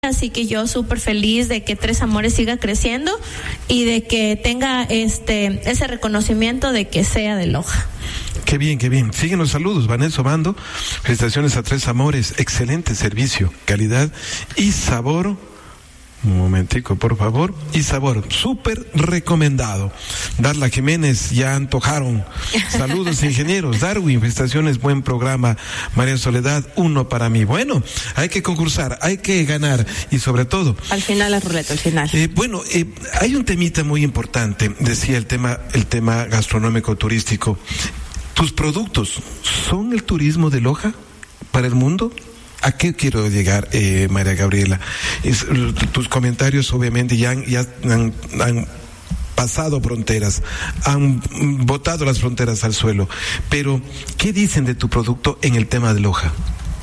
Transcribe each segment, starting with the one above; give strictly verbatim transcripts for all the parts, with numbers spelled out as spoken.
Así que yo súper feliz de que Tres Amores siga creciendo y de que tenga este ese reconocimiento de que sea de Loja. Qué bien, qué bien. Siguen los saludos, Vanessa Obando. Felicitaciones a Tres Amores. Excelente servicio, calidad y sabor. Un momentico, por favor. Y sabor, súper recomendado. Darla Jiménez, ya antojaron. Saludos, ingenieros. Darwin, felicitaciones, buen programa. María Soledad, uno para mí. Bueno, hay que concursar, hay que ganar y sobre todo. Al final la ruleta, al final. Eh, bueno, eh, hay un temita muy importante, decía el tema, el tema gastronómico turístico. ¿Tus productos son el turismo de Loja para el mundo? ¿A qué quiero llegar, eh, María Gabriela? Es, tus comentarios obviamente ya han, ya han, han pasado fronteras, han botado las fronteras al suelo, pero ¿qué dicen de tu producto en el tema de Loja?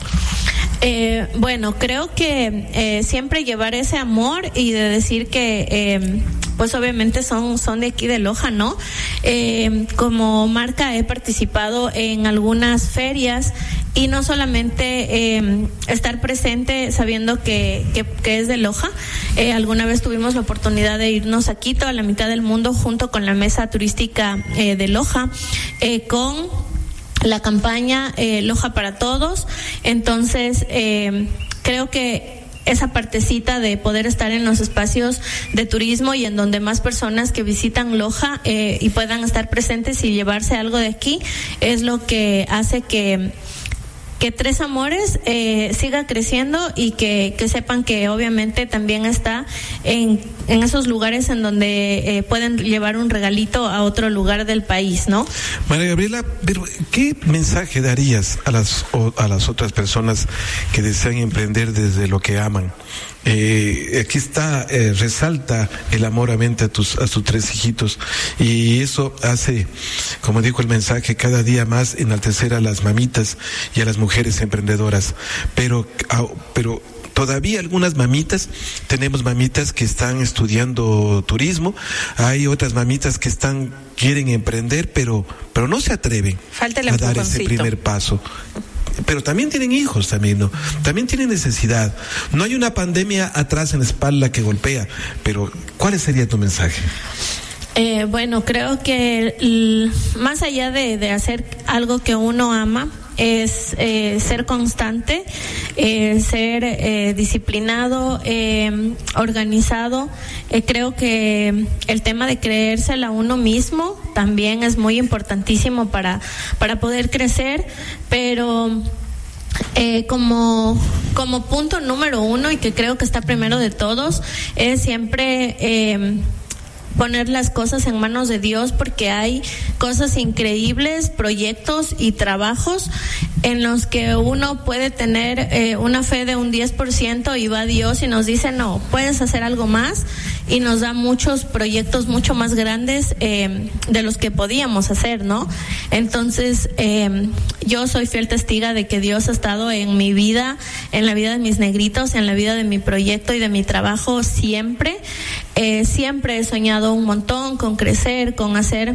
Eh, bueno, creo que eh, siempre llevar ese amor y de decir que eh, pues obviamente son, son de aquí de Loja, ¿no? Eh, como marca he participado en algunas ferias y no solamente eh, estar presente sabiendo que, que, que es de Loja. Eh, alguna vez tuvimos la oportunidad de irnos a Quito, a la mitad del mundo, junto con la mesa turística eh, de Loja, eh, con la campaña eh, Loja para Todos. Entonces eh, creo que esa partecita de poder estar en los espacios de turismo y en donde más personas que visitan Loja eh, y puedan estar presentes y llevarse algo de aquí es lo que hace que que Tres Amores eh, siga creciendo y que, que sepan que obviamente también está en, en esos lugares en donde eh, pueden llevar un regalito a otro lugar del país, ¿no? María Gabriela, pero ¿qué mensaje darías a las a las otras personas que desean emprender desde lo que aman? Eh, aquí está, eh, resalta el amor a tus, a tus tres hijitos y eso hace, como dijo el mensaje, cada día más enaltecer a las mamitas y a las mujeres emprendedoras, pero, pero todavía algunas mamitas, tenemos mamitas que están estudiando turismo, hay otras mamitas que están, quieren emprender, pero, pero no se atreven a dar ese primer paso. Pero también tienen hijos, también, ¿no? También tienen necesidad. No hay una pandemia atrás en la espalda que golpea, pero ¿cuál sería tu mensaje? Eh, bueno, creo que el, más allá de, de hacer algo que uno ama, es eh, ser constante, eh, ser eh, disciplinado, eh, organizado. Eh, creo que el tema de creérsela a uno mismo también es muy importantísimo para, para poder crecer, pero Eh, como como punto número uno, y que creo que está primero de todos, es siempre eh, poner las cosas en manos de Dios, porque hay cosas increíbles, proyectos y trabajos en los que uno puede tener eh, una fe de un diez por ciento y va a Dios y nos dice, no, puedes hacer algo más, y nos da muchos proyectos mucho más grandes eh, de los que podíamos hacer, ¿no? Entonces, eh, yo soy fiel testiga de que Dios ha estado en mi vida, en la vida de mis negritos, en la vida de mi proyecto y de mi trabajo siempre. Eh, siempre he soñado un montón con crecer, con hacer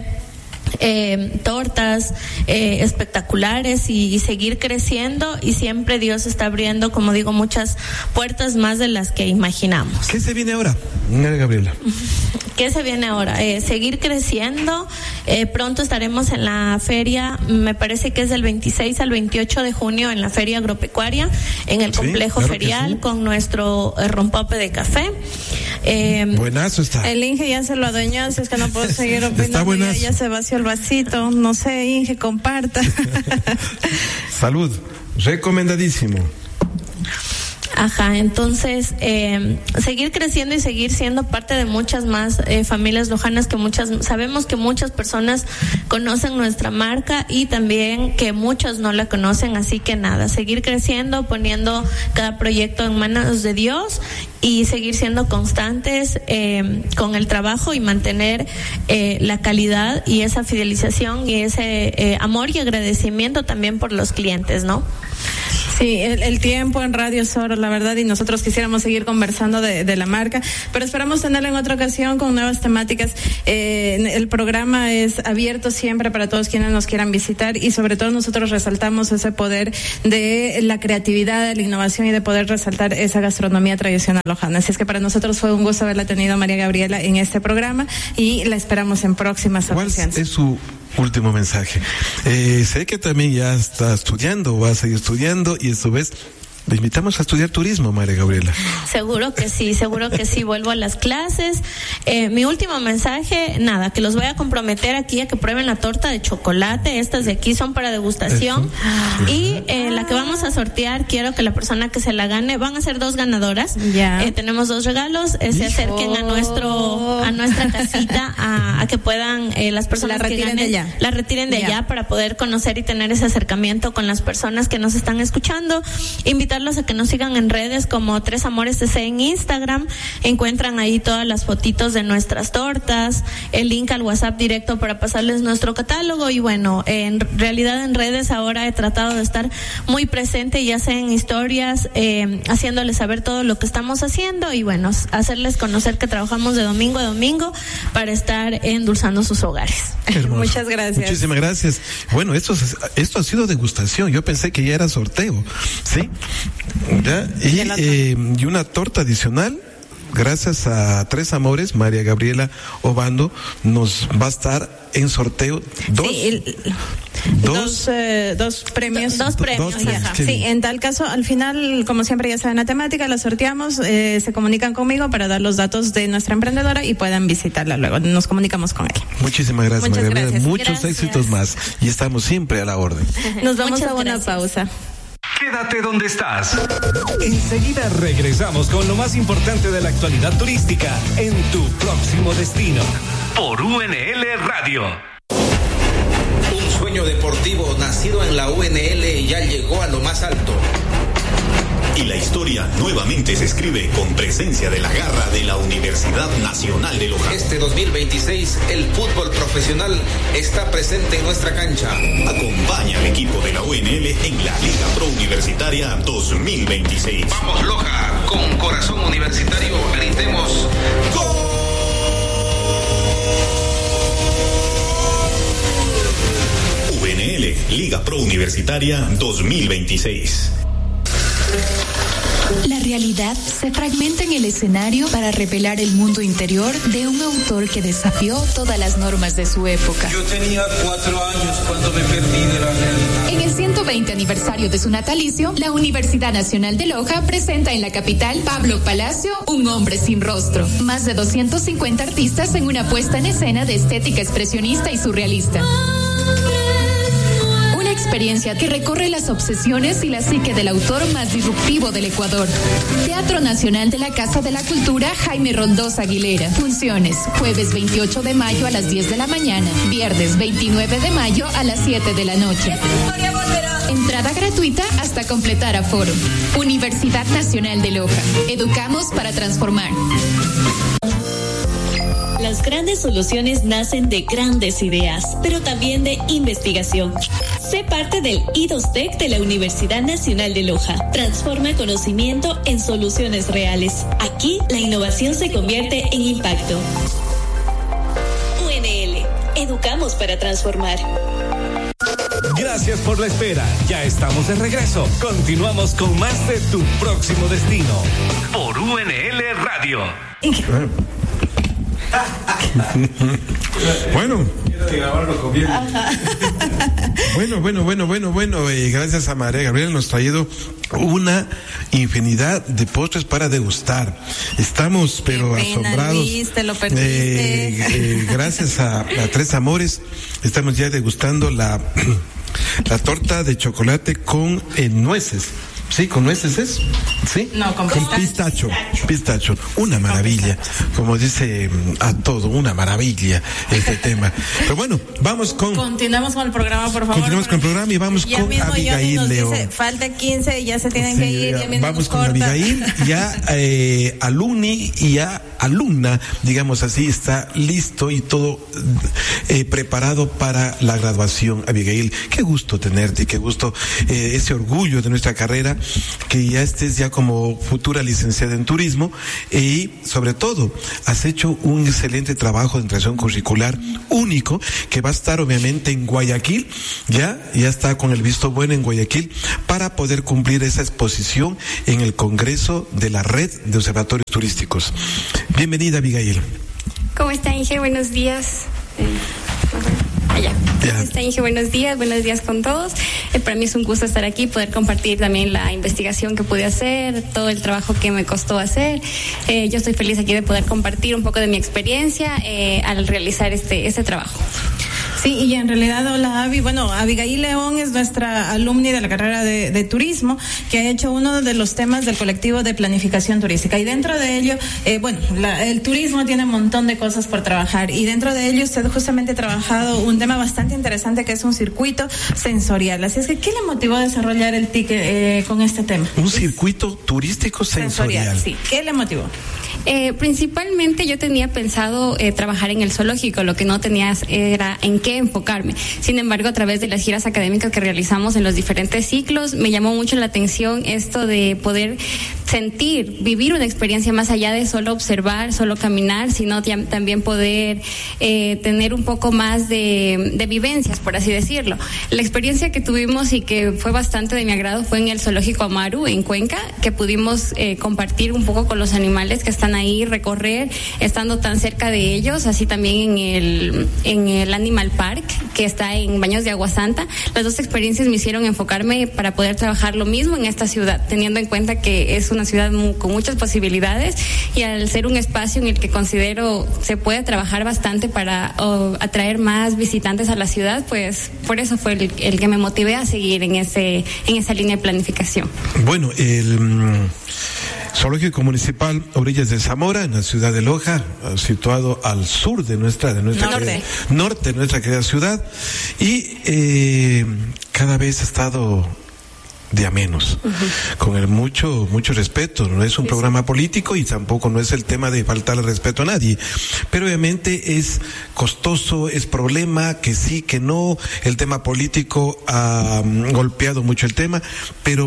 Eh, tortas eh, espectaculares y, y seguir creciendo, y siempre Dios está abriendo, como digo, muchas puertas más de las que imaginamos. ¿Qué se viene ahora, Gabriela? ¿Qué se viene ahora? Eh, seguir creciendo. Eh, pronto estaremos en la feria, me parece que es del veintiséis al veintiocho de junio, en la feria agropecuaria, en el sí, complejo claro ferial, sí, con nuestro eh, rompope de café. Eh, buenazo está. El Inge ya se lo adueñó, así es que no puedo seguir opinando. Está buenazo. Ya, ya se vació el vasito, no sé, Inge, comparta. Salud, recomendadísimo. Ajá, entonces eh, seguir creciendo y seguir siendo parte de muchas más eh, familias lojanas, que muchas, sabemos que muchas personas conocen nuestra marca y también que muchos no la conocen, así que nada, seguir creciendo, poniendo cada proyecto en manos de Dios y seguir siendo constantes eh, con el trabajo y mantener eh, la calidad y esa fidelización y ese eh, amor y agradecimiento también por los clientes, ¿no? Sí, el, el tiempo en Radio es oro, la verdad, y nosotros quisiéramos seguir conversando de, de la marca, pero esperamos tenerla en otra ocasión con nuevas temáticas. Eh, el programa es abierto siempre para todos quienes nos quieran visitar, y sobre todo nosotros resaltamos ese poder de la creatividad, de la innovación y de poder resaltar esa gastronomía tradicional lojana. Así es que para nosotros fue un gusto haberla tenido, María Gabriela, en este programa, y la esperamos en próximas ocasiones. ¿Cuál es su último mensaje? Eh, sé que también ya está estudiando, va a seguir estudiando, y a su vez le invitamos a estudiar turismo, María Gabriela. Seguro que sí, seguro que sí, vuelvo a las clases. Eh, mi último mensaje, nada, que los voy a comprometer aquí a que prueben la torta de chocolate. Estas de aquí son para degustación. Eso. Y eh, la que vamos a sortear, quiero que la persona que se la gane, van a ser dos ganadoras. Ya. Eh, tenemos dos regalos, eh, se acerquen a nuestro, a nuestra casita, a, a que puedan eh, las personas la que retiren ganen, de allá. la retiren de ya. allá para poder conocer y tener ese acercamiento con las personas que nos están escuchando. Invitar a que nos sigan en redes como Tres Amores C C en Instagram. Encuentran ahí todas las fotitos de nuestras tortas, el link al WhatsApp directo para pasarles nuestro catálogo. Y bueno, en realidad en redes ahora he tratado de estar muy presente, ya sea en historias, eh, haciéndoles saber todo lo que estamos haciendo, y bueno, hacerles conocer que trabajamos de domingo a domingo para estar endulzando sus hogares. Muchas gracias. Muchísimas gracias. Bueno, esto, esto ha sido degustación. Yo pensé que ya era sorteo, ¿sí? ¿Ya? Y, eh, y una torta adicional, gracias a Tres Amores, María Gabriela Obando nos va a estar en sorteo dos. Sí, el, dos, dos, eh, dos premios. Dos premios. Dos, ajá. Sí, sí, en tal caso, al final, como siempre ya saben la temática, la sorteamos, eh, se comunican conmigo para dar los datos de nuestra emprendedora y puedan visitarla luego. Nos comunicamos con ella. Muchísimas gracias, Muchas María gracias. Gabriela. Muchos Gracias. éxitos más. Y estamos siempre a la orden. Nos vamos Muchas a una gracias. pausa. Quédate donde estás. Enseguida regresamos con lo más importante de la actualidad turística en tu próximo destino. Por U N L Radio. Un sueño deportivo nacido en la U N L ya llegó a lo más alto. Y la historia nuevamente se escribe con presencia de la garra de la Universidad Nacional de Loja. Este dos mil veintiséis, el fútbol profesional está presente en nuestra cancha. Acompaña al equipo de la U N L en la Liga Pro Universitaria dos mil veintiséis. Vamos Loja, con corazón universitario, gritemos ¡Gol! U N L, Liga Pro Universitaria dos mil veintiséis. La realidad se fragmenta en el escenario para revelar el mundo interior de un autor que desafió todas las normas de su época. Yo tenía cuatro años cuando me perdí de la realidad. En el ciento veinte aniversario de su natalicio, la Universidad Nacional de Loja presenta en la capital Pablo Palacio, Un hombre sin rostro. Más de doscientos cincuenta artistas en una puesta en escena de estética expresionista y surrealista. Experiencia que recorre las obsesiones y la psique del autor más disruptivo del Ecuador. Teatro Nacional de la Casa de la Cultura Jaime Roldós Aguilera. Funciones: jueves veintiocho de mayo a las diez de la mañana, viernes veintinueve de mayo a las siete de la noche. Entrada gratuita hasta completar aforo. Universidad Nacional de Loja. Educamos para transformar. Las grandes soluciones nacen de grandes ideas, pero también de investigación. Sé parte del I dos T E C de la Universidad Nacional de Loja. Transforma el conocimiento en soluciones reales. Aquí, la innovación se convierte en impacto. U N L. Educamos para transformar. Gracias por la espera. Ya estamos de regreso. Continuamos con más de Tu Próximo Destino. Por U N L Radio. Bueno. Bueno, bueno, bueno, bueno, bueno. Eh, gracias a María Gabriela nos ha traído una infinidad de postres para degustar. Estamos, pero Qué pena, asombrados. Luis, te lo perdiste. Eh, eh, gracias a, a Tres Amores, estamos ya degustando la, la torta de chocolate con eh, nueces. Sí, con nueces es. Sí. No, con, con pistacho. Pistacho. pistacho. Una maravilla. Como dice a todo, una maravilla este tema. Pero bueno, vamos con. Continuamos con el programa, por favor. Continuamos con el programa y vamos ya con Abigail nos León. Dice, falta quince y ya se tienen sí, que ir. Ya vamos con corta. Abigail, ya eh, alumni y ya alumna, digamos así, está listo y todo eh, preparado para la graduación. Abigail, qué gusto tenerte y qué gusto eh, ese orgullo de nuestra carrera, que ya estés ya como futura licenciada en turismo y sobre todo has hecho un excelente trabajo de integración curricular único que va a estar obviamente en Guayaquil, ya, ya está con el visto bueno en Guayaquil para poder cumplir esa exposición en el Congreso de la Red de Observatorios Turísticos. Bienvenida, Abigail. ¿Cómo está, Inge? Buenos días. Eh, allá. ¿Cómo está, Inge? Buenos días, buenos días con todos. Eh, para mí es un gusto estar aquí, poder compartir también la investigación que pude hacer, todo el trabajo que me costó hacer. Eh, yo estoy feliz aquí de poder compartir un poco de mi experiencia eh, al realizar este, este trabajo. Sí, y en realidad, hola Avi, bueno, Abigail León es nuestra alumni de la carrera de, de turismo, que ha hecho uno de los temas del colectivo de planificación turística, y dentro de ello, eh, bueno, la, el turismo tiene un montón de cosas por trabajar, y dentro de ello usted justamente ha trabajado un tema bastante interesante que es un circuito sensorial. Así es que, ¿qué le motivó a desarrollar el ticket eh, con este tema? Un circuito turístico sensorial. sensorial. Sí, ¿qué le motivó? Eh, principalmente yo tenía pensado eh, trabajar en el zoológico, lo que no tenía era en qué enfocarme. Sin embargo, a través de las giras académicas que realizamos en los diferentes ciclos, me llamó mucho la atención esto de poder sentir, vivir una experiencia más allá de solo observar, solo caminar, sino también poder eh, tener un poco más de, de vivencias, por así decirlo. La experiencia que tuvimos y que fue bastante de mi agrado fue en el zoológico Amaru, en Cuenca, que pudimos eh, compartir un poco con los animales que están ahí, recorrer, estando tan cerca de ellos, así también en el, en el Animal Park, que está en Baños de Agua Santa. Las dos experiencias me hicieron enfocarme para poder trabajar lo mismo en esta ciudad, teniendo en cuenta que es una ciudad muy, con muchas posibilidades, y al ser un espacio en el que considero se puede trabajar bastante para oh, atraer más visitantes a la ciudad, pues por eso fue el, el que me motivé a seguir en ese en esa línea de planificación. Bueno, el um, Zoológico Municipal Orillas de Zamora, en la ciudad de Loja, situado al sur de nuestra de nuestra norte, querida, norte de nuestra querida ciudad, y eh, cada vez ha estado de a menos, uh-huh. con el mucho mucho respeto. No es un sí, programa sí. político y tampoco no es el tema de faltarle respeto a nadie, pero obviamente es costoso, es problema, que sí, que no. El tema político ha um, golpeado mucho el tema, pero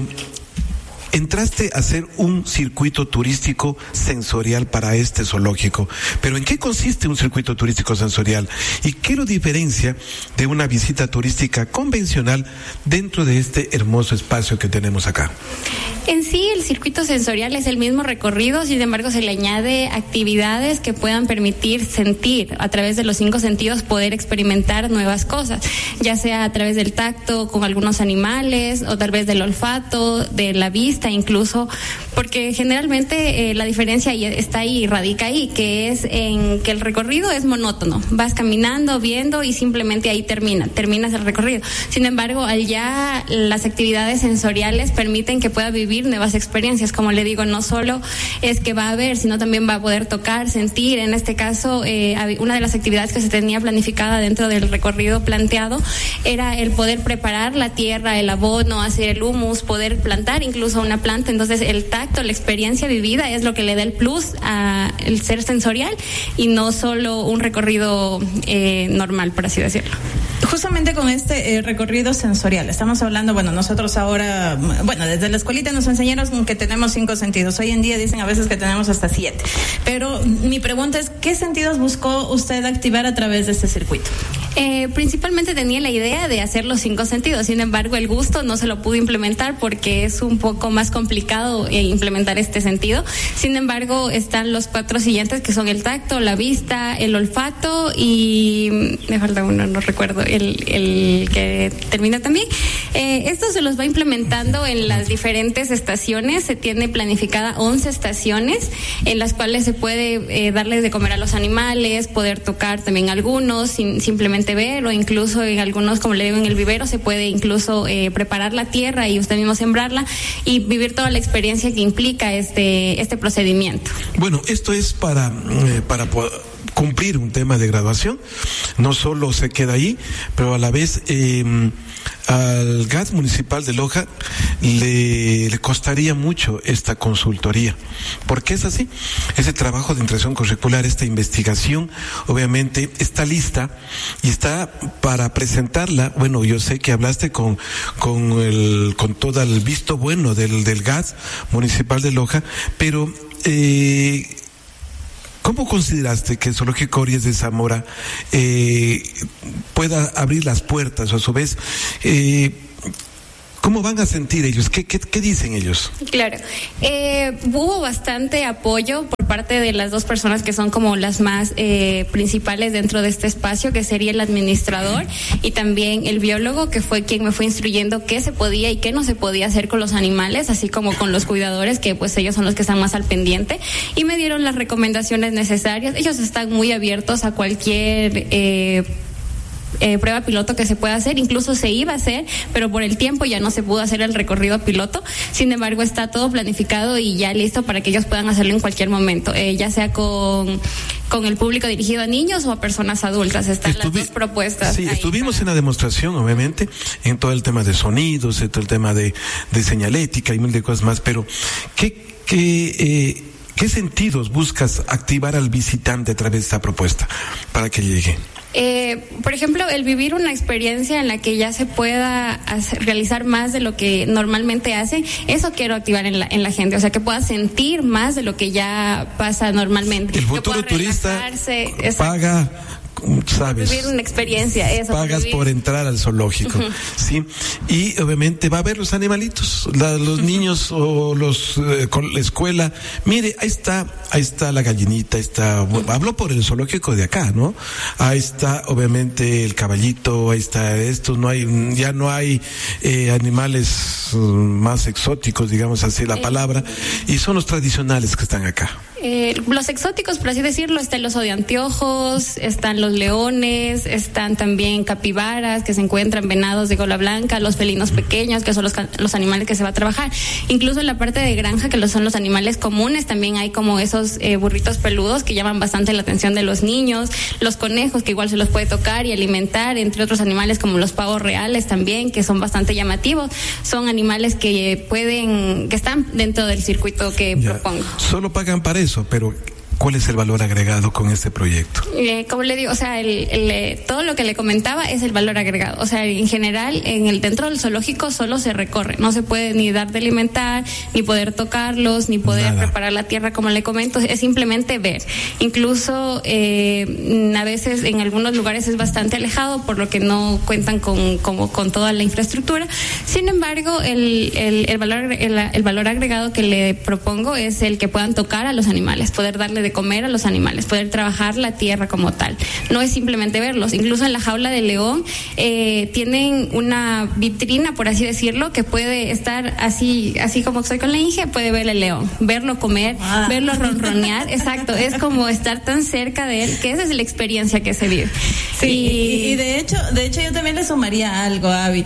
entraste a hacer un circuito turístico sensorial para este zoológico. Pero ¿en qué consiste un circuito turístico sensorial? ¿Y qué lo diferencia de una visita turística convencional dentro de este hermoso espacio que tenemos acá? En sí, el circuito sensorial es el mismo recorrido, sin embargo se le añade actividades que puedan permitir sentir, a través de los cinco sentidos, poder experimentar nuevas cosas, ya sea a través del tacto con algunos animales, o tal vez del olfato, de la vista incluso, porque generalmente eh, la diferencia está ahí, radica ahí, que es en que el recorrido es monótono, vas caminando, viendo y simplemente ahí termina, terminas el recorrido. Sin embargo, allá las actividades sensoriales permiten que pueda vivir nuevas experiencias, como le digo, no solo es que va a ver, sino también va a poder tocar, sentir. En este caso, eh, una de las actividades que se tenía planificada dentro del recorrido planteado era el poder preparar la tierra, el abono, hacer el humus, poder plantar incluso una planta. Entonces el tacto, la experiencia vivida es lo que le da el plus a el ser sensorial y no solo un recorrido eh, normal, por así decirlo. Justamente con este eh, recorrido sensorial, estamos hablando, bueno, nosotros ahora, bueno, desde la escuelita nos enseñaron que tenemos cinco sentidos. Hoy en día dicen a veces que tenemos hasta siete. Pero mi pregunta es, ¿qué sentidos buscó usted activar a través de este circuito? Eh, principalmente tenía la idea de hacer los cinco sentidos, sin embargo el gusto no se lo pude implementar porque es un poco más complicado eh, implementar este sentido. Sin embargo están los cuatro siguientes, que son el tacto, la vista, el olfato y me falta uno, no recuerdo el, el que termina también. Eh, esto se los va implementando en las diferentes estaciones. Se tiene planificada once estaciones en las cuales se puede eh, darles de comer a los animales, poder tocar también algunos, sin, simplemente ver, o incluso en algunos, como le digo, en el vivero se puede incluso eh, preparar la tierra y usted mismo sembrarla y vivir toda la experiencia que implica este este procedimiento. Bueno, esto es para eh, para poder cumplir un tema de graduación. No solo se queda ahí, pero a la vez eh, al G A S municipal de Loja le, le costaría mucho esta consultoría. ¿Por qué es así? Ese trabajo de integración curricular, esta investigación, obviamente está lista y está para presentarla. Bueno, yo sé que hablaste con con el con todo el visto bueno del del G A S municipal de Loja, pero eh, ¿cómo consideraste que el Zoológico Ories de Zamora eh, pueda abrir las puertas, o a su vez, eh, cómo van a sentir ellos? ¿Qué, qué, qué dicen ellos? Claro, eh, hubo bastante apoyo por parte de las dos personas que son como las más eh, principales dentro de este espacio, que sería el administrador y también el biólogo, que fue quien me fue instruyendo qué se podía y qué no se podía hacer con los animales, así como con los cuidadores, que pues ellos son los que están más al pendiente, y me dieron las recomendaciones necesarias. Ellos están muy abiertos a cualquier eh, Eh, prueba piloto que se pueda hacer. Incluso se iba a hacer, pero por el tiempo ya no se pudo hacer el recorrido piloto. Sin embargo, está todo planificado y ya listo para que ellos puedan hacerlo en cualquier momento, eh, ya sea con con el público dirigido a niños o a personas adultas. Están Estuvi- las dos propuestas. Sí, estuvimos para... en la demostración, obviamente, en todo el tema de sonidos, en todo el tema de, de señalética y mil de cosas más, pero ¿qué, qué, eh, qué sentidos buscas activar al visitante a través de esta propuesta para que llegue? Eh, por ejemplo, el vivir una experiencia en la que ya se pueda hacer, realizar más de lo que normalmente hace, eso quiero activar en la, en la gente, o sea, que pueda sentir más de lo que ya pasa normalmente. El futuro turista paga, sabes, vivir una experiencia, eso, pagas por, por entrar al zoológico, uh-huh. Sí, y obviamente va a ver los animalitos, la, los niños o los eh, con la escuela. Mire, ahí está, ahí está la gallinita, ahí está, bueno, hablo por el zoológico de acá, ¿no? Ahí está, obviamente, el caballito, ahí está esto, no hay, ya no hay eh, animales uh, más exóticos, digamos así la palabra, y son los tradicionales que están acá. Eh, los exóticos, por así decirlo, está el oso de anteojos, están los leones, están también capibaras que se encuentran, venados de cola blanca, los felinos pequeños, que son los, los animales que se va a trabajar. Incluso en la parte de granja, que son los animales comunes, también hay como esos eh, burritos peludos que llaman bastante la atención de los niños, los conejos, que igual se los puede tocar y alimentar, entre otros animales como los pavos reales también, que son bastante llamativos. Son animales que pueden, que están dentro del circuito que ya propongo. Solo pagan para eso, pero ¿cuál es el valor agregado con este proyecto? Eh, como le digo, o sea, el, el, todo lo que le comentaba es el valor agregado. O sea, en general, en el dentro del zoológico solo se recorre, no se puede ni dar de alimentar, ni poder tocarlos, ni poder Nada. preparar la tierra, como le comento, es simplemente ver. Incluso eh, a veces en algunos lugares es bastante alejado, por lo que no cuentan con como con toda la infraestructura. Sin embargo, el, el, el valor el, el valor agregado que le propongo es el que puedan tocar a los animales, poder darle de comer a los animales, poder trabajar la tierra como tal. No es simplemente verlos. Incluso en la jaula de león eh, tienen una vitrina, por así decirlo, que puede estar así, así como estoy con la Inge, puede ver el león, verlo comer, ah. verlo ronronear. Exacto, es como estar tan cerca de él, que esa es la experiencia que se vive. Sí, y, y de hecho, de hecho yo también le sumaría algo, Avi,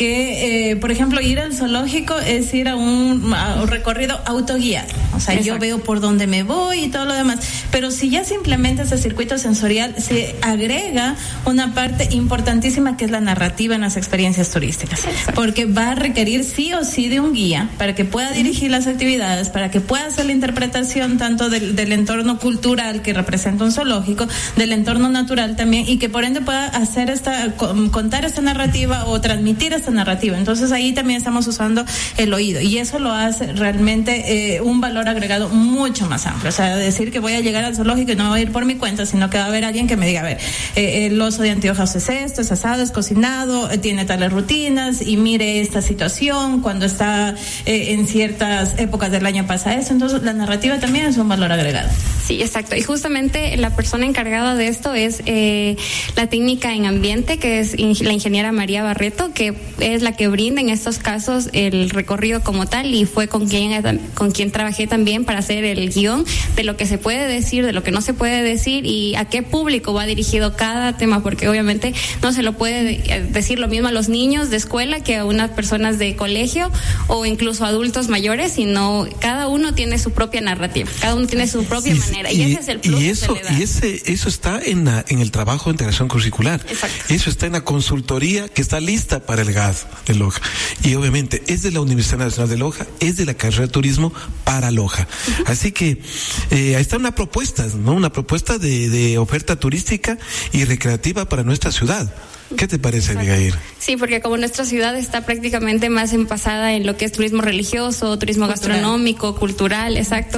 que eh, por ejemplo ir al zoológico es ir a un, a un recorrido autoguiado. O sea, Exacto. yo veo por dónde me voy y todo lo demás. Pero si ya se implementa ese circuito sensorial, se agrega una parte importantísima que es la narrativa en las experiencias turísticas. Exacto. Porque va a requerir sí o sí de un guía para que pueda dirigir las actividades, para que pueda hacer la interpretación tanto del, del entorno cultural que representa un zoológico, del entorno natural también, y que por ende pueda hacer esta, contar esta narrativa o transmitir esta narrativa. Entonces ahí también estamos usando el oído y eso lo hace realmente eh, un valor agregado mucho más amplio. O sea, decir que voy a llegar al zoológico y no voy a ir por mi cuenta, sino que va a haber alguien que me diga, a ver, eh, el oso de anteojos es esto, es asado, es cocinado, eh, tiene tales rutinas y mire esta situación, cuando está eh, en ciertas épocas del año pasa eso. Entonces la narrativa también es un valor agregado. Sí, exacto. Y justamente la persona encargada de esto es eh, la técnica en ambiente, que es in- la ingeniera María Barreto, que es la que brinda en estos casos el recorrido como tal, y fue con quien, con quien trabajé también para hacer el guión de lo que se puede decir, de lo que no se puede decir y a qué público va dirigido cada tema, porque obviamente no se lo puede decir lo mismo a los niños de escuela que a unas personas de colegio o incluso adultos mayores, sino cada uno tiene su propia narrativa, cada uno tiene su propia y, manera y, y ese es el plus y eso, que se le da. Y ese, eso está en, la, en el trabajo de integración curricular. Exacto. Eso está en la consultoría que está lista para el G A D de Loja. Y obviamente es de la Universidad Nacional de Loja, es de la carrera de turismo para Loja. Uh-huh. Así que eh, ahí está una propuesta, ¿no? Una propuesta de, de oferta turística y recreativa para nuestra ciudad. ¿Qué te parece, Abigail? Sí, porque como nuestra ciudad está prácticamente más empasada en lo que es turismo religioso, turismo cultural. Gastronómico, cultural, exacto,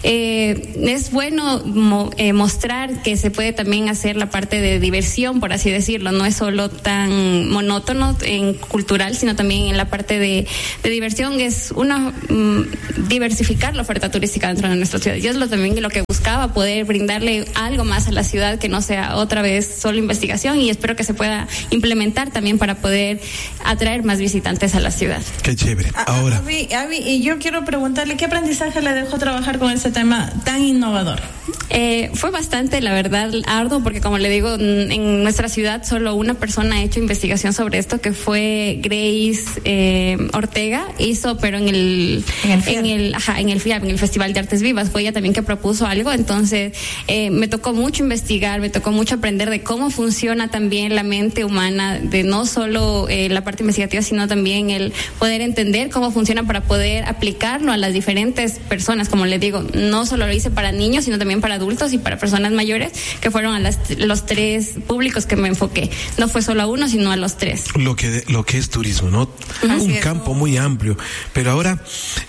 eh, es bueno mo, eh, mostrar que se puede también hacer la parte de diversión, por así decirlo, no es solo tan monótono en cultural, sino también en la parte de, de diversión, es una mm, diversificar la oferta turística dentro de nuestra ciudad. Y es lo también lo que buscaba, poder brindarle algo más a la ciudad que no sea otra vez solo investigación, y espero que se pueda implementar también para poder atraer más visitantes a la ciudad. Qué chévere. Ahora, Abby, Abby, y yo quiero preguntarle, ¿qué aprendizaje le dejó trabajar con este tema tan innovador? Eh, fue bastante, la verdad, arduo, porque como le digo, en nuestra ciudad solo una persona ha hecho investigación sobre esto, que fue Grace eh, Ortega, hizo, pero en el en el FIAB, en el, ajá, en el, FIAB, en el Festival de Artes Vivas, fue ella también que propuso algo. Entonces eh, me tocó mucho investigar, me tocó mucho aprender de cómo funciona también la mente humana, de no solo eh, la parte investigativa, sino también el poder entender cómo funciona para poder aplicarlo a las diferentes personas. Como les digo, no solo lo hice para niños, sino también para adultos y para personas mayores, que fueron a las, los tres públicos que me enfoqué. No fue solo a uno, sino a los tres. Lo que, lo que es turismo, ¿no? Así Un es. campo muy amplio. Pero ahora,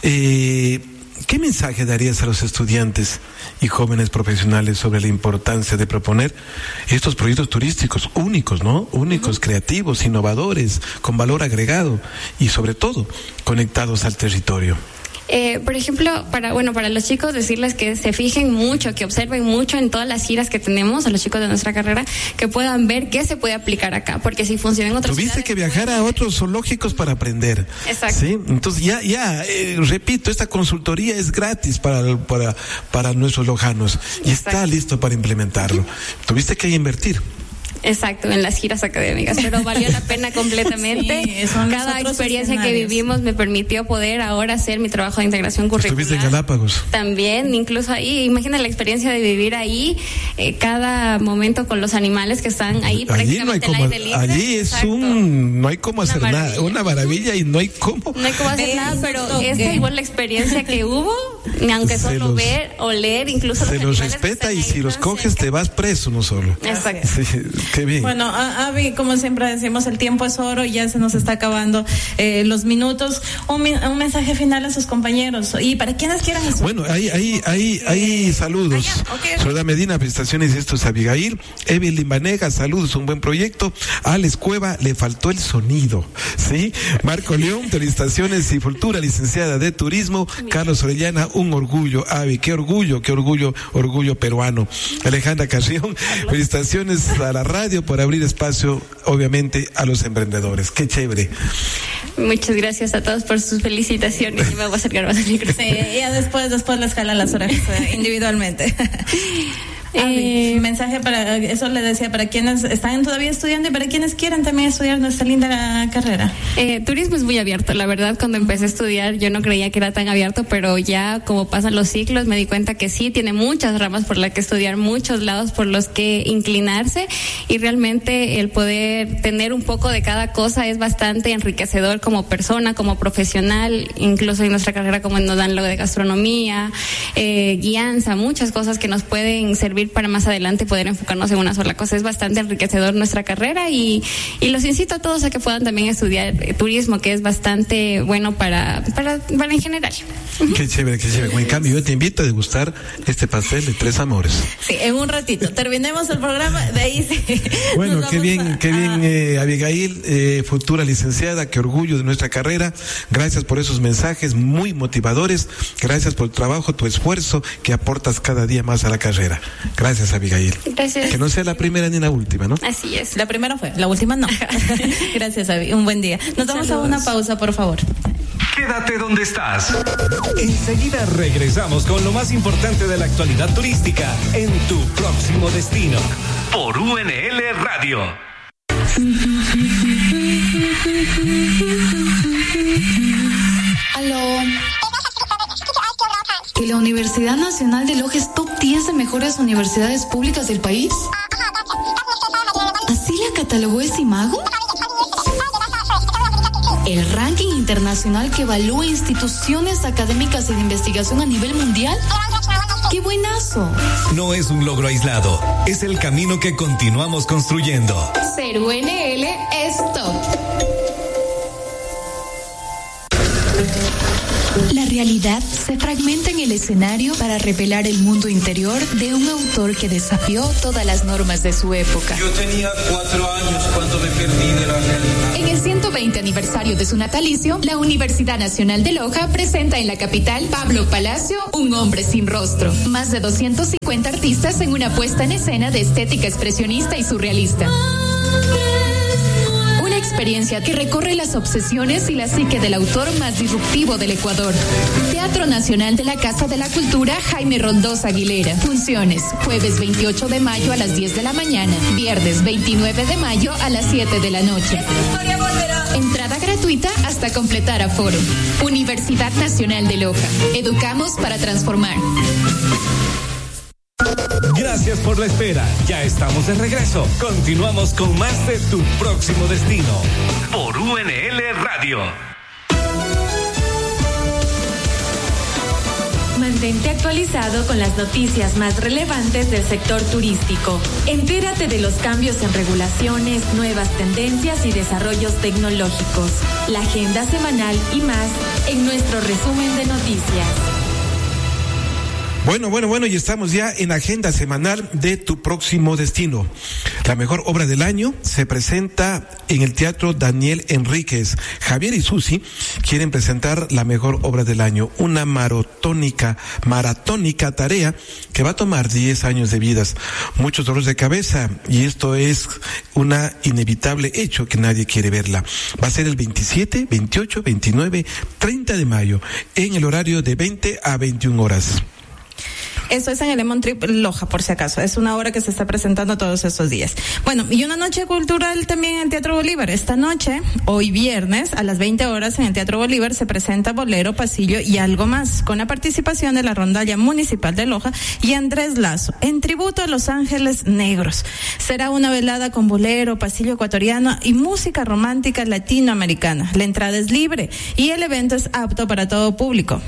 eh, ¿qué mensaje darías a los estudiantes y jóvenes profesionales sobre la importancia de proponer estos proyectos turísticos únicos, ¿no? Únicos, uh-huh. creativos, innovadores, con valor agregado y sobre todo conectados al territorio? Eh, por ejemplo, para bueno para los chicos decirles que se fijen mucho, que observen mucho en todas las giras que tenemos a los chicos de nuestra carrera, que puedan ver qué se puede aplicar acá, porque si funciona en otras Tuviste ciudades, que viajar a otros zoológicos para aprender. Exacto. ¿Sí? Entonces ya, ya, eh, repito, esta consultoría es gratis para, para, para nuestros lojanos y Exacto. está listo para implementarlo. Tuviste que invertir. Exacto, en las giras académicas, pero valió la pena completamente. Sí, cada experiencia que vivimos me permitió poder ahora hacer mi trabajo de integración curricular. ¿Estuviste en Galápagos? También, incluso ahí, imagina la experiencia de vivir ahí, eh, cada momento con los animales que están ahí, allí prácticamente no hay al como, aire libre. Allí es Exacto. un, no hay cómo una hacer maravilla. nada, una maravilla y no hay cómo. No hay cómo hacer nada, pero esa igual la experiencia que hubo, aunque se solo los, ver o leer, incluso se los respeta y si los coges cerca. Te vas preso, no solo. Exacto. Sí, qué bien. Bueno, Abby, como siempre decimos, el tiempo es oro y ya se nos está acabando eh, los minutos. Un, un mensaje final a sus compañeros y para quienes quieran eso. Bueno, hay, hay, hay, hay saludos. Ah, okay, okay. Soledad Medina, felicitaciones, esto es Abigail. Evelyn Vanega, saludos, un buen proyecto. Alex Cueva, le faltó el sonido, ¿sí? Marco León, felicitaciones y Fultura, licenciada de Turismo. Carlos Orellana, un orgullo. Avi, qué orgullo, qué orgullo, orgullo peruano. Alejandra Carrión, felicitaciones a la radio por abrir espacio, obviamente, a los emprendedores. Qué chévere. Muchas gracias a todos por sus felicitaciones y me voy a acercar más al micrófono. Sí, ya después, después les jalan las orejas individualmente. Eh, ah, mensaje para, eso le decía, para quienes están todavía estudiando y para quienes quieran también estudiar nuestra linda carrera. Eh, turismo es muy abierto, la verdad. Cuando empecé a estudiar yo no creía que era tan abierto, pero ya como pasan los ciclos me di cuenta que sí, tiene muchas ramas por las que estudiar, muchos lados por los que inclinarse, y realmente el poder tener un poco de cada cosa es bastante enriquecedor como persona, como profesional, incluso en nuestra carrera como nos dan lo de gastronomía, eh, guianza, muchas cosas que nos pueden servir servir para más adelante poder enfocarnos en una sola cosa. Es bastante enriquecedor nuestra carrera y, y los incito a todos a que puedan también estudiar eh, turismo, que es bastante bueno para, para, para en general. Qué chévere, qué chévere. En cambio, yo te invito a degustar este pastel de tres amores. Sí, en un ratito. Terminemos el programa, de ahí sí. Bueno, qué bien, a, qué bien, eh, Abigail, eh, futura licenciada, qué orgullo de nuestra carrera. Gracias por esos mensajes muy motivadores. Gracias por el trabajo, tu esfuerzo que aportas cada día más a la carrera. Gracias, Abigail. Gracias. Que no sea la primera ni la última, ¿no? Así es. La primera fue, la última no. Gracias, Abi. Un buen día. Nos vamos a una pausa, por favor. Quédate donde estás. Enseguida regresamos con lo más importante de la actualidad turística en tu próximo destino. Por U N L Radio. Aló. ¿Que la Universidad Nacional de Loja es top diez de mejores universidades públicas del país? ¿Así la catalogó ese mago? ¿El ranking internacional que evalúa instituciones académicas y de investigación a nivel mundial? ¡Qué buenazo! No es un logro aislado, es el camino que continuamos construyendo. Ser U N L es top. La realidad se fragmenta en el escenario para revelar el mundo interior de un autor que desafió todas las normas de su época. Yo tenía cuatro años cuando me perdí de la realidad. En el ciento veinte aniversario de su natalicio, la Universidad Nacional de Loja presenta en la capital Pablo Palacio, Un hombre sin rostro. Más de doscientos cincuenta artistas en una puesta en escena de estética expresionista y surrealista. Experiencia que recorre las obsesiones y la psique del autor más disruptivo del Ecuador. Teatro Nacional de la Casa de la Cultura Jaime Roldós Aguilera. Funciones, jueves veintiocho de mayo a las diez de la mañana, viernes veintinueve de mayo a las siete de la noche. Entrada gratuita hasta completar aforo. Universidad Nacional de Loja. Educamos para transformar. Gracias por la espera. Ya estamos de regreso. Continuamos con más de tu próximo destino. Por U N L Radio. Mantente actualizado con las noticias más relevantes del sector turístico. Entérate de los cambios en regulaciones, nuevas tendencias y desarrollos tecnológicos. La agenda semanal y más en nuestro resumen de noticias. Bueno, bueno, bueno, y estamos ya en agenda semanal de tu próximo destino. La mejor obra del año se presenta en el Teatro Daniel Enríquez. Javier y Susi quieren presentar la mejor obra del año, una maratónica, maratónica tarea que va a tomar diez años de vidas, muchos dolores de cabeza, y esto es una inevitable hecho que nadie quiere verla. Va a ser el veintisiete, veintiocho, veintinueve, treinta de mayo, en el horario de veinte a veintiuna horas. Eso es en el Lemon Trip Loja, por si acaso. Es una obra que se está presentando todos estos días. Bueno, y una noche cultural también en Teatro Bolívar. Esta noche, hoy viernes, a las veinte horas, en el Teatro Bolívar se presenta Bolero, Pasillo y algo más, con la participación de la Rondalla Municipal de Loja y Andrés Lazo, en tributo a Los Ángeles Negros. Será una velada con bolero, pasillo ecuatoriano y música romántica latinoamericana. La entrada es libre y el evento es apto para todo público.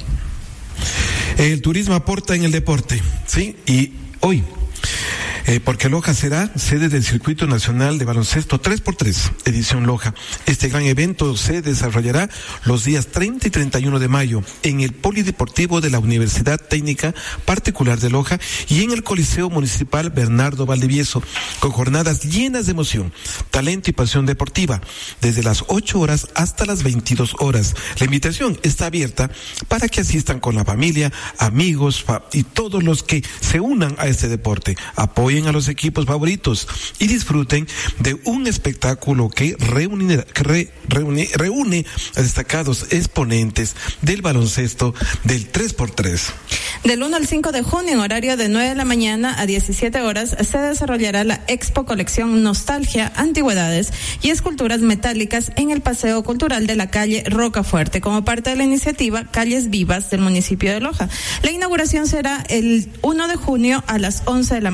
El turismo aporta en el deporte, ¿sí? Y hoy, eh, porque Loja será sede del Circuito Nacional de Baloncesto tres por tres, edición Loja. Este gran evento se desarrollará los días treinta y treinta y uno de mayo en el Polideportivo de la Universidad Técnica Particular de Loja y en el Coliseo Municipal Bernardo Valdivieso, con jornadas llenas de emoción, talento y pasión deportiva, desde las ocho horas hasta las veintidós horas. La invitación está abierta para que asistan con la familia, amigos fa- y todos los que se unan a este deporte. Apoyen a los equipos favoritos y disfruten de un espectáculo que reúne, que re, reúne, reúne a destacados exponentes del baloncesto del tres por tres. Del uno al cinco de junio, en horario de nueve de la mañana a diecisiete horas, se desarrollará la Expo Colección Nostalgia, Antigüedades y Esculturas Metálicas en el Paseo Cultural de la calle Rocafuerte, como parte de la iniciativa Calles Vivas del municipio de Loja. La inauguración será el uno de junio a las once de la mañana.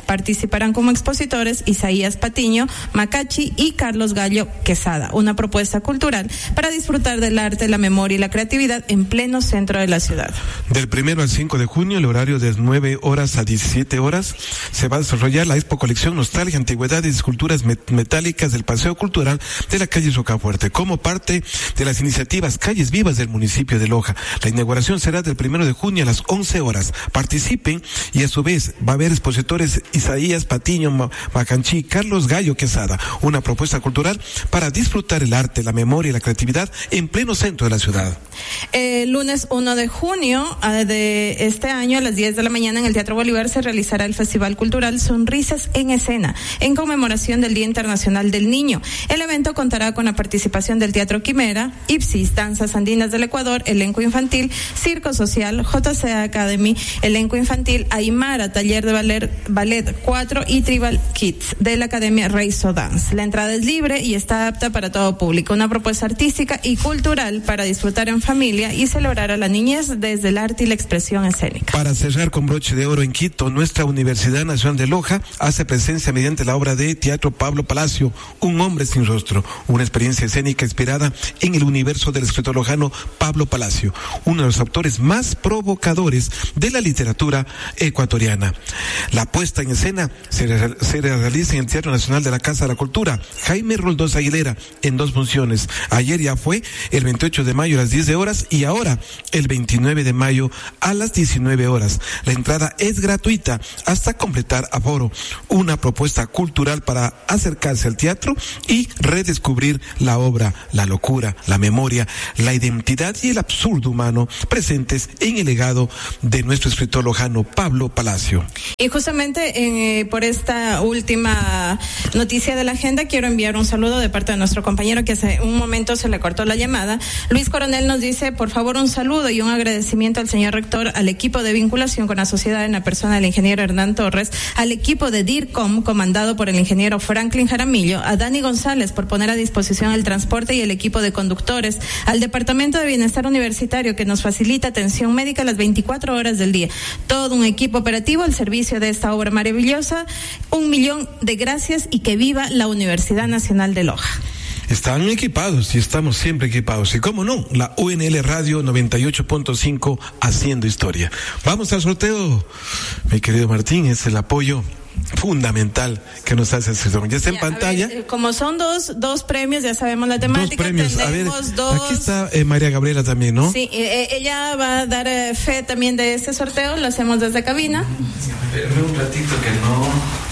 Participarán como expositores Isaías Patiño, Macachi y Carlos Gallo Quesada. Una propuesta cultural para disfrutar del arte, la memoria y la creatividad en pleno centro de la ciudad. Del primero al cinco de junio, el horario de nueve horas a diecisiete horas, se va a desarrollar la Expo Colección Nostalgia, Antigüedades y Esculturas Metálicas del Paseo Cultural de la calle Rocafuerte, como parte de las iniciativas Calles Vivas del municipio de Loja. La inauguración será del primero de junio a las once horas. Participen y a su vez va a haber expositores Isaías Patiño, Macanchi, Carlos Gallo Quesada. Una propuesta cultural para disfrutar el arte, la memoria y la creatividad en pleno centro de la ciudad. El lunes uno de junio de este año a las diez de la mañana en el Teatro Bolívar se realizará el Festival Cultural Sonrisas en Escena en conmemoración del Día Internacional del Niño. El evento contará con la participación del Teatro Quimera, Ipsis, Danzas Andinas del Ecuador, elenco infantil, Circo Social, J C A Academy, elenco infantil, Aymara, taller de ballet, ballet cuatro y Tribal Kids de la Academia Reizo Dance. La entrada es libre y está apta para todo público. Una propuesta artística y cultural para disfrutar en familia y celebrar a la niñez desde el arte y la expresión escénica. Para cerrar con broche de oro en Quito, nuestra Universidad Nacional de Loja hace presencia mediante la obra de teatro Pablo Palacio, Un hombre sin rostro, una experiencia escénica inspirada en el universo del escritor lojano Pablo Palacio, uno de los autores más provocadores de la literatura ecuatoriana. La puesta en escena se, re- se realiza en el Teatro Nacional de la Casa de la Cultura Jaime Roldós Aguilera en dos funciones. Ayer ya fue el veintiocho de mayo a las diez horas y ahora el veintinueve de mayo a las diecinueve horas. La entrada es gratuita hasta completar aforo. Una propuesta cultural para acercarse al teatro y redescubrir la obra, la locura, la memoria, la identidad y el absurdo humano presentes en el legado de nuestro escritor lojano Pablo Palacio. Y justamente eh, por esta última noticia de la agenda quiero enviar un saludo de parte de nuestro compañero que hace un momento se le cortó la llamada. Luis Coronel nos dice, por favor, un saludo y un agradecimiento al señor rector, al equipo de vinculación con la sociedad en la persona del ingeniero Hernán Torres, al equipo de DIRCOM comandado por el ingeniero Franklin Jaramillo, a Dani González por poner a disposición el transporte y el equipo de conductores, al Departamento de Bienestar Universitario que nos facilita atención médica las veinticuatro horas del día. Todo un equipo operativo al servicio de esta obra maravillosa. Un millón de gracias y que viva la Universidad Nacional de Loja. Están equipados y estamos siempre equipados. Y cómo no, la U N L Radio noventa y ocho punto cinco haciendo historia. Vamos al sorteo, mi querido Martín, es el apoyo fundamental que nos hace el sector. Ya está en ya, pantalla. Ver, como son dos dos premios, ya sabemos la temática. Dos premios. A ver, dos... aquí está eh, María Gabriela también, ¿no? Sí, eh, ella va a dar eh, fe también de este sorteo. Lo hacemos desde cabina. Espérame un ratito que no.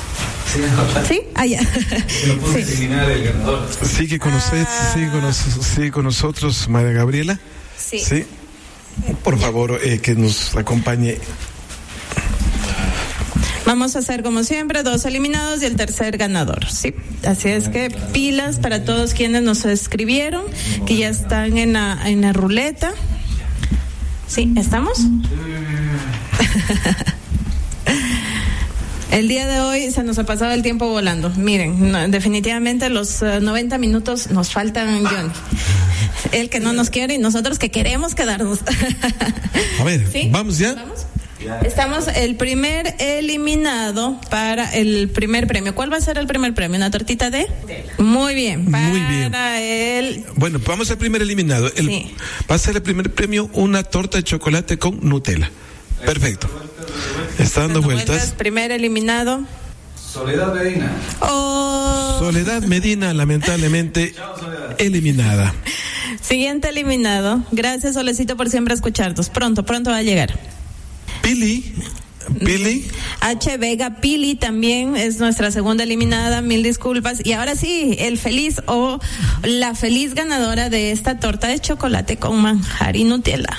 Sí, allá. Que no puede sí. eliminar el ganador. Sigue con usted, ah. sigue, con nos, sigue con nosotros, María Gabriela. Sí. Sí. Por favor, eh, que nos acompañe. Vamos a hacer como siempre dos eliminados y el tercer ganador, sí. Así es que pilas para todos quienes nos escribieron, que ya están en la en la ruleta. Sí, ¿estamos? El día de hoy se nos ha pasado el tiempo volando. Miren, no, definitivamente los uh, noventa minutos nos faltan, Johnny. Él que no nos quiere y nosotros que queremos quedarnos. A ver, ¿sí? ¿Vamos ya? ¿Vamos? Estamos el primer eliminado para el primer premio. ¿Cuál va a ser el primer premio? ¿Una tortita de? Muy bien. Para Muy bien. El... Bueno, vamos al primer eliminado. El, sí. Va a ser el primer premio una torta de chocolate con Nutella. Perfecto. Está dando vueltas. vueltas. Primer eliminado. Soledad Medina. Oh. Soledad Medina, lamentablemente eliminada. Siguiente eliminado. Gracias, Solecito, por siempre escucharnos. Pronto, pronto va a llegar. Pili. Pili. H. Vega Pili también es nuestra segunda eliminada, mil disculpas. Y ahora sí, el feliz o la feliz ganadora de esta torta de chocolate con manjar y Nutella.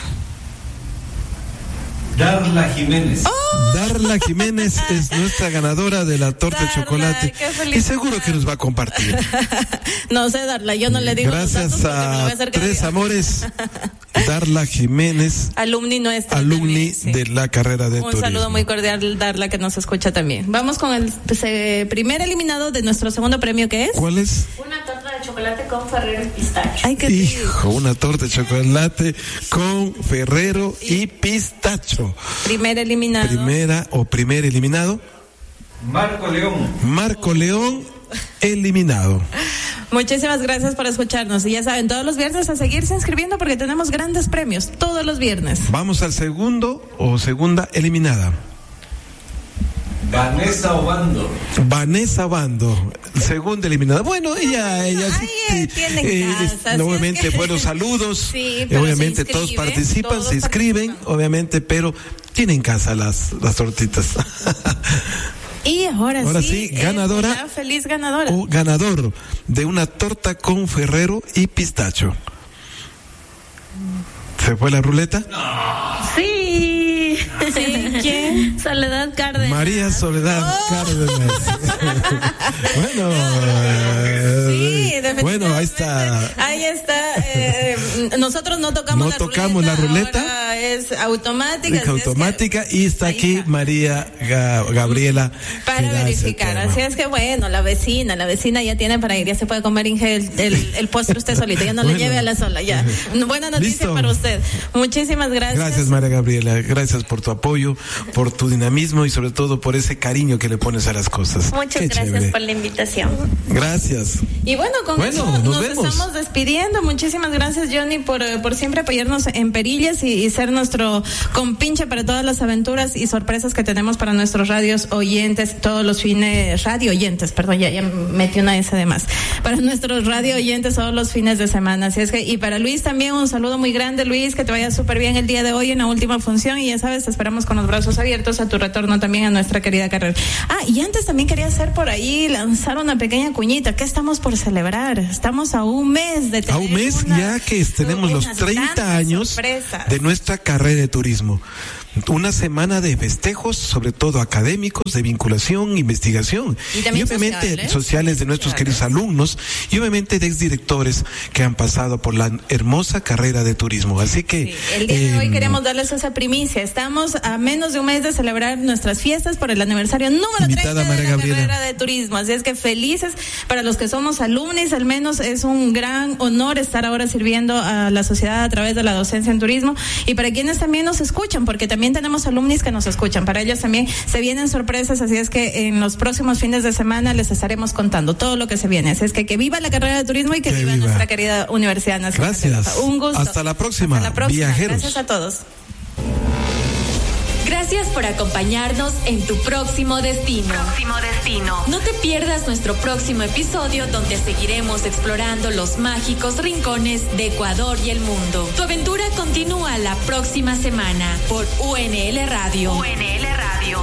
Darla Jiménez. ¡Oh! Darla Jiménez es nuestra ganadora de la torta Darla, de chocolate. Y seguro que nos va a compartir. No sé, Darla, yo no le digo. Gracias a, a Tres Amores. Darla Jiménez, alumni nuestra, alumni también, sí. de la carrera de Un turismo. Un saludo muy cordial, Darla, que nos escucha también. Vamos con el pues, eh, primer eliminado de nuestro segundo premio, ¿qué es? ¿Cuál es? Una torta de chocolate con Ferrero y pistacho. Ay, qué Hijo, una torta de chocolate con Ferrero y pistacho. Primer eliminado. Primera o primer eliminado. Marco León. Marco León, eliminado. Muchísimas gracias por escucharnos. Y ya saben, todos los viernes a seguirse inscribiendo porque tenemos grandes premios todos los viernes. Vamos al segundo o segunda eliminada. Vanessa Obando. Vanessa Obando, segunda eliminada. Bueno, ella, ella Ay, sí, tiene eh, casa, eh, sí, obviamente, es que... buenos saludos. Sí, eh, pero obviamente se todos inscriben, participan, todos se inscriben, participan. obviamente, pero tienen en casa las, las tortitas. Y ahora, Ahora sí, sí, ganadora. La feliz ganadora. O ganador de una torta con Ferrero y pistacho. ¿Se fue la ruleta? Sí. ¿Sí? ¿Quién? Soledad Cárdenas. María Soledad Oh. Cárdenas. Bueno, Sí, eh, bueno, ahí está. Ahí está. Eh, nosotros no tocamos No la tocamos ruleta. la ruleta. Ahora es automática. Es así es que- automática y está ahí aquí está. María Ga- Gabriela Para que da ese verificar, tema. así es que bueno, la vecina, la vecina ya tiene para ir, ya se puede comer Inge, el, el, el postre usted solito, ya no Bueno. le lleve a la sola, ya. Buena noticia Listo. para usted. Muchísimas gracias. Gracias, María Gabriela. Gracias por tu apoyo, por tu dinamismo y sobre todo por ese cariño que le pones a las cosas. Muchas Qué gracias chévere. por la invitación. Gracias. Y bueno, con Bueno, eso nos nos, vemos. estamos despidiendo. Muchísimas gracias, Johnny, por, eh, por siempre apoyarnos en Perillas y, y ser nuestro compinche para todas las aventuras y sorpresas que tenemos para nuestros radios oyentes, todos los fines, radio oyentes, perdón, ya, ya metí una S de más, para nuestros radio oyentes todos los fines de semana. Así es que, y para Luis también un saludo muy grande, Luis, que te vaya súper bien el día de hoy en la última función y ya sabes, te esperamos con los brazos abiertos a tu retorno también a nuestra querida carrera. Ah, y antes también quería hacer por ahí, lanzar una pequeña cuñita. ¿Qué estamos por celebrar? Estamos a un mes de tener A un mes una- ya que tenemos los unas treinta grandes años sorpresas. de nuestra carrera de turismo. Una semana de festejos, sobre todo académicos, de vinculación, investigación. Y también obviamente sociales. sociales de nuestros Sociales. queridos alumnos y obviamente de exdirectores que han pasado por la hermosa carrera de turismo. Así que... Sí, el día de hoy eh, queremos darles esa primicia. Estamos a menos de un mes de celebrar nuestras fiestas por el aniversario número Invitada treinta de María la Gabriela. carrera de turismo. Así es que felices para los que somos alumnos, al menos es un gran honor estar ahora sirviendo a la sociedad a través de la docencia en turismo y para quienes también nos escuchan, porque también tenemos alumnos que nos escuchan. Para ellos también se vienen sorpresas, así es que en los próximos fines de semana les estaremos contando todo lo que se viene. Así es que que viva la carrera de turismo y que, Que viva, viva. nuestra querida Universidad Nacional. Gracias. Un gusto. Hasta la próxima, Hasta la próxima. viajeros. Gracias a todos. Gracias por acompañarnos en tu próximo destino. Próximo destino. No te pierdas nuestro próximo episodio donde seguiremos explorando los mágicos rincones de Ecuador y el mundo. Tu aventura continúa la próxima semana por U N L Radio. U N L Radio.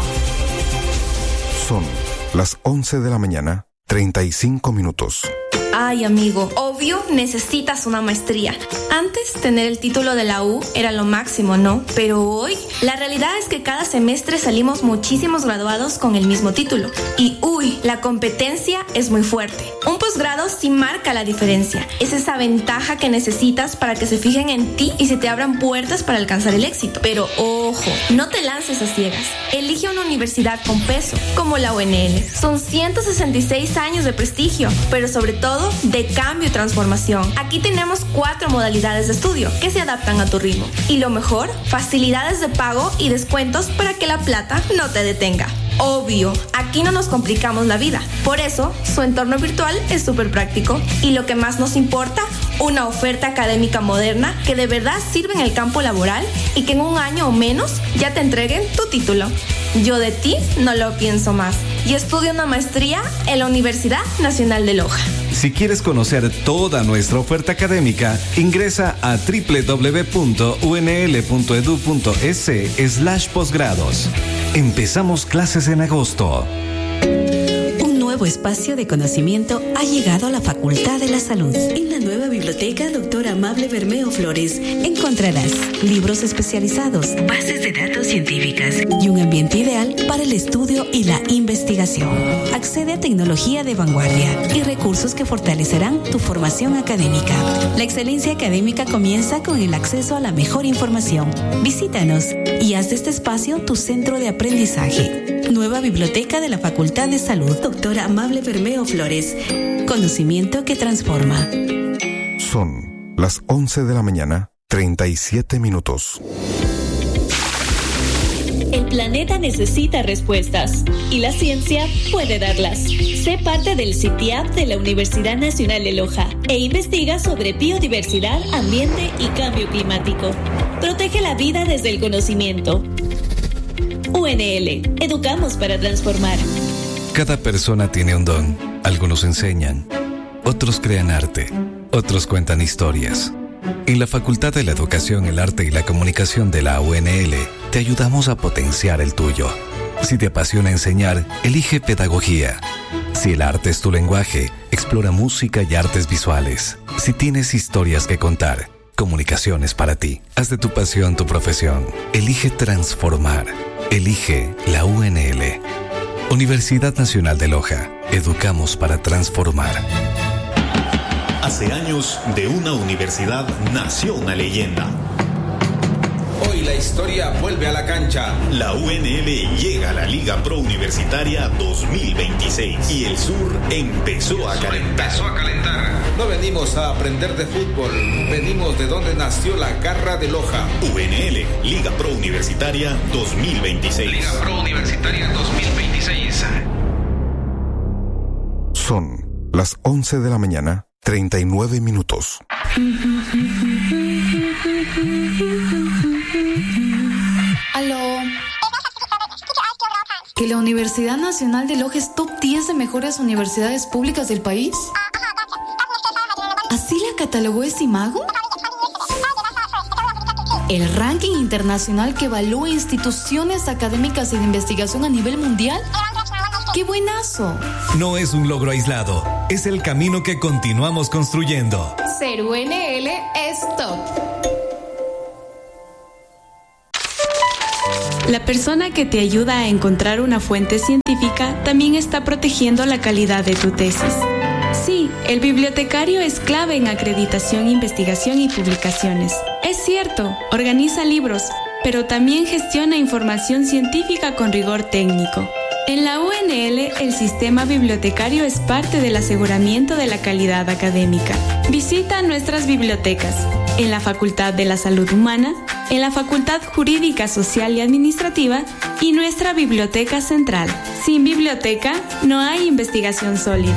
Son las once de la mañana, treinta y cinco minutos. Ay, amigo, obvio necesitas una maestría. Antes, tener el título de la U era lo máximo, ¿no? Pero hoy, la realidad es que cada semestre salimos muchísimos graduados con el mismo título. Y uy, la competencia es muy fuerte. Un posgrado sí marca la diferencia. Es esa ventaja que necesitas para que se fijen en ti y se te abran puertas para alcanzar el éxito. Pero ojo, no te lances a ciegas. Elige una universidad con peso, como la U N L. Son ciento sesenta y seis años de prestigio, pero sobre todo de cambio y transformación. Aquí tenemos cuatro modalidades de estudio que se adaptan a tu ritmo. Y lo mejor, facilidades de pago y descuentos para que la plata no te detenga. Obvio, aquí no nos complicamos la vida. Por eso, su entorno virtual es súper práctico. Y lo que más nos importa, una oferta académica moderna que de verdad sirve en el campo laboral y que en un año o menos ya te entreguen tu título. Yo de ti no lo pienso más. Y estudio una maestría en la Universidad Nacional de Loja. Si quieres conocer toda nuestra oferta académica, ingresa a doble u doble u doble u punto u n l punto e d u punto e s slash posgrados. Empezamos clases en agosto. Un nuevo espacio de conocimiento ha llegado a la Facultad de la Salud. En la nueva biblioteca Doctor Amable Bermeo Flores encontrarás libros especializados, bases de datos científicas y un ambiente ideal para el estudio y la investigación. Accede a tecnología de vanguardia y recursos que fortalecerán tu formación académica. La excelencia académica comienza con el acceso a la mejor información. Visítanos y haz de este espacio tu centro de aprendizaje. Nueva biblioteca de la Facultad de Salud, Doctor Amable Bermeo Flores. Conocimiento que transforma. Son las once de la mañana, treinta y siete minutos. El planeta necesita respuestas y la ciencia puede darlas. Sé parte del C I T I A P de la Universidad Nacional de Loja e investiga sobre biodiversidad, ambiente y cambio climático. Protege la vida desde el conocimiento. U N L, educamos para transformar. Cada persona tiene un don. Algunos enseñan, otros crean arte, otros cuentan historias. En la Facultad de la Educación, el Arte y la Comunicación de la U N L, te ayudamos a potenciar el tuyo. Si te apasiona enseñar, elige pedagogía. Si el arte es tu lenguaje, explora música y artes visuales. Si tienes historias que contar, comunicaciones para ti. Haz de tu pasión tu profesión. Elige transformar. Elige la U N L. Universidad Nacional de Loja. Educamos para transformar. Hace años, de una universidad nació una leyenda. Hoy la historia vuelve a la cancha. La U N L llega a la Liga Pro Universitaria dos mil veintiséis y el sur empezó a calentar. Empezó a calentar. No venimos a aprender de fútbol, venimos de donde nació la garra de Loja. U N L, Liga Pro Universitaria dos mil veintiséis. Liga Pro Universitaria dos mil veintiséis. Son las once de la mañana, treinta y nueve minutos. Aló. ¿Que la Universidad Nacional de Loja es top diez de mejores universidades públicas del país? ¿Así la catalogó Esimago? ¿El ranking internacional que evalúa instituciones académicas y de investigación a nivel mundial? ¡Qué buenazo! No es un logro aislado, es el camino que continuamos construyendo. Ser U N L es top. La persona que te ayuda a encontrar una fuente científica también está protegiendo la calidad de tu tesis. Sí, el bibliotecario es clave en acreditación, investigación y publicaciones. Es cierto, organiza libros, pero también gestiona información científica con rigor técnico. En la U N L, el sistema bibliotecario es parte del aseguramiento de la calidad académica. Visita nuestras bibliotecas en la Facultad de la Salud Humana, en la Facultad Jurídica, Social y Administrativa y nuestra Biblioteca Central. Sin biblioteca, no hay investigación sólida.